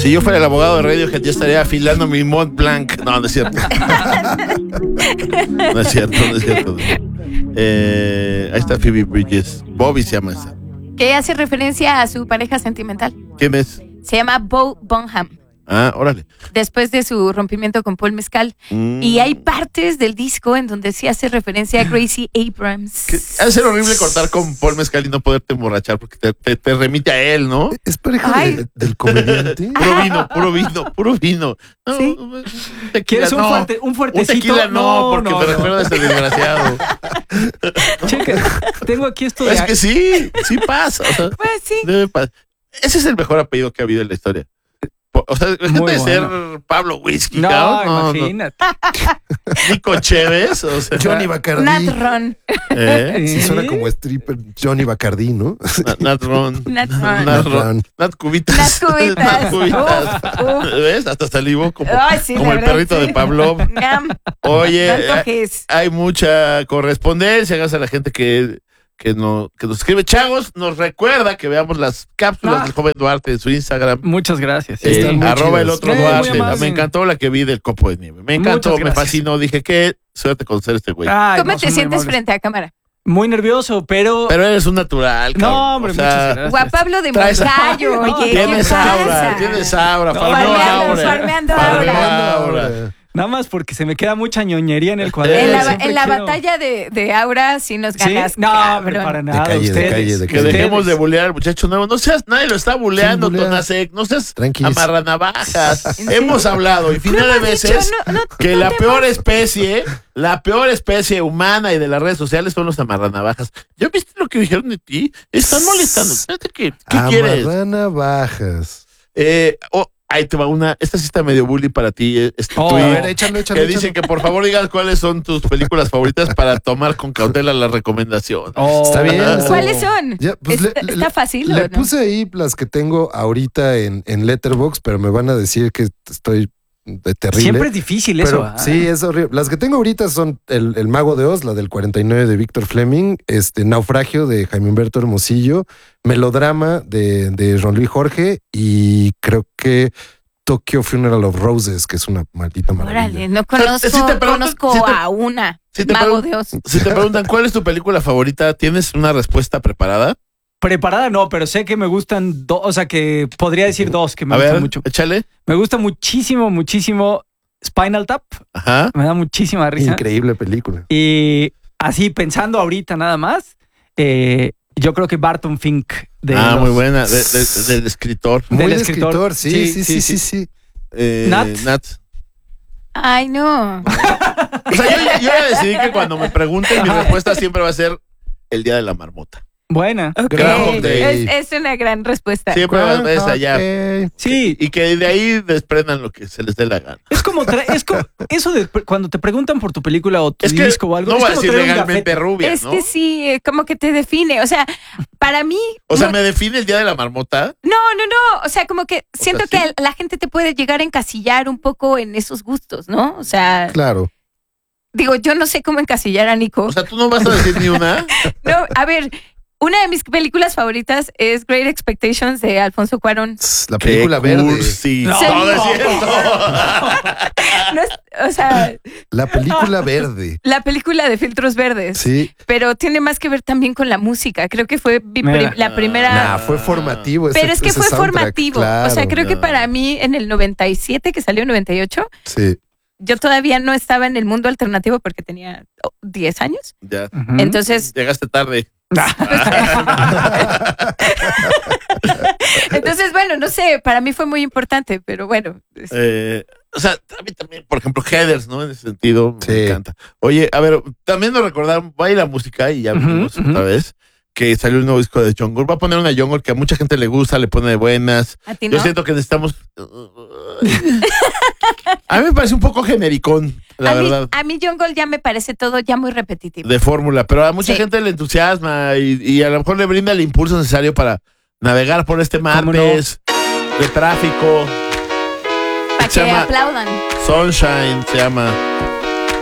Si yo fuera el abogado de Radiohead, ya estaría afilando mi Mont Blanc. No, no es cierto. No es cierto. Ahí está Phoebe Bridges. Bobby se llama esa. Que hace referencia a su pareja sentimental. ¿Quién es? Se llama Bo Bonham. Ah, órale. Después de su rompimiento con Paul Mescal. Y hay partes del disco en donde sí hace referencia a Gracie Abrams. Ha de ser horrible cortar con Paul Mescal y no poderte emborrachar porque te remite a él, ¿no? ¿Es pareja del comediante? Puro vino. No, ¿Sí? Tequila, ¿Quieres Un un fuertecito? tequila no, porque me recuerda a este desgraciado. Checa, tengo aquí esto de... Es que sí pasa. O sea, Pues sí. debe pasar. Ese es el mejor apellido que ha habido en la historia. O sea, gente Muy de ser bueno. Pablo Whisky, No, cabrón. imagínate. Nico Chévez, o sea. Johnny Bacardi. Nat Ron. Sí, suena como stripper Johnny Bacardi, ¿no? Nat Ron. Nat Ron. Nat Ron. Nat Cubitas. Nat Cubitas. Uf. ¿Ves? Hasta salivó como Ay, sí, el verdad, perrito sí. de Pavlov. Ñam. Oye, No antojes. hay mucha correspondencia. Gracias a la gente que nos escribe. Chagos, nos recuerda que veamos las cápsulas del joven Duarte en su Instagram. Muchas gracias. Están muy @el chidas. otro Muy Duarte. amables. Me encantó la que vi del copo de nieve. Me encantó, Muchas me gracias. fascinó. Dije, qué suerte conocer a este güey. Ay, ¿Cómo no, te son muy sientes amables. frente a cámara? Muy nervioso, pero Pero eres un natural, cabrón. no, hombre, O sea, muchas gracias. Guapablo de Traes- Moncayo, oye, ¿qué Tienes pasa? aura, No, farmeando aura. farmeando aura. Nada más porque se me queda mucha ñoñería en el En cuaderno. la, Siempre en la quiero- batalla de Aura sí nos ¿Sí? ganas. No, hombre, cabrón. para nada. calle, de ustedes. calle, de Que calle. dejemos de bulear al muchacho nuevo. No seas, nadie lo está buleando, ¿Quién bulea? Tonasek. No seas Tranquis. amarranavajas. ¿En serio? Hemos hablado infinidad No de hemos veces dicho, no que la temas. peor especie humana y de las redes sociales son los amarranavajas. ¿Ya viste lo que dijeron de ti? Están molestando. Espérate, ¿qué quieres? Amarranavajas. Ahí te va una. Esta sí está medio bully para ti. Este Oh, tuit a ver, échalo. que dice que por favor digas cuáles son tus películas favoritas para tomar con cautela la recomendación. Oh. Está bien. ¿Cuáles son? Ya, pues ¿Está fácil o Le no? puse ahí las que tengo ahorita en Letterboxd, pero me van a decir que estoy terrible. Siempre es difícil eso. Pero sí, es horrible. Las que tengo ahorita son el Mago de Oz, la del 49 de Víctor Fleming, Naufragio de Jaime Humberto Hermosillo, Melodrama de Ron Luis Jorge y creo que Tokyo Funeral of Roses, que es una maldita maravilla. Órale, no conozco, Si te preguntan- conozco si te- a una. si te Mago pregun- de Oz. Si te preguntan cuál es tu película favorita, ¿tienes una respuesta preparada? Preparada no, pero sé que me gustan dos, o sea que podría decir dos que me A gustan ver, mucho. échale. Me gusta muchísimo Spinal Tap. Ajá. Me da muchísima risa. Increíble película. Y así pensando ahorita nada más, yo creo que Barton Fink Muy buena. Del escritor. Muy Del de escritor. escritor, sí. Nat. Ay, no. O sea, yo ya decidí que cuando me pregunten, mi respuesta siempre va a ser El Día de la Marmota. Buena. Ok. Groundhog Day. Es una gran respuesta. Siempre va a ser allá. Sí, Y que de ahí desprendan lo que se les dé la gana. es como eso de cuando te preguntan por tu película o tu Es que disco o algo. no es voy a como decir traer un legalmente gafete. rubia, Es ¿no? que sí, como que te define. O sea, para mí. O sea, ¿me define El Día de la Marmota? No. O sea, como que siento sea, que la gente te puede llegar a encasillar un poco en esos gustos, ¿no? O sea, Claro. digo, yo no sé cómo encasillar a Nico. O sea, ¿tú no vas a decir ni una? No, a ver, una de mis películas favoritas es Great Expectations de Alfonso Cuarón. La película Qué verde. cursi. No. No, no es cierto. No es- o sea, La película verde. la película de Filtros Verdes. Sí. Pero tiene más que ver también con la música. Creo que fue Mira. la primera. Nah, fue formativo. Pero es que ese fue soundtrack, formativo. claro. O sea, creo que no. para mí en el 97, que salió en 98, Sí. yo todavía no estaba en el mundo alternativo porque tenía 10 años. Ya. Ujú. Entonces, Llegaste tarde. bueno, no sé, para mí fue muy importante, pero bueno. O sea, a mí también, por ejemplo, Heathers, ¿no? En ese sentido, Sí. me encanta. Oye, a ver, también nos recordaron, va a ir la música y ya Ujú, vimos ujú. otra vez que salió un nuevo disco de Jungle. Va a poner una Jungle que a mucha gente le gusta, le pone de buenas. ¿A ti Yo no? siento que necesitamos... A mí me parece un poco genericón, la verdad. A mí Jungle ya me parece todo ya muy repetitivo. De fórmula, pero a mucha Sí. gente le entusiasma y a lo mejor le brinda el impulso necesario para navegar por este ¿Cómo martes de tráfico. Para se que llama- aplaudan. Sunshine se llama.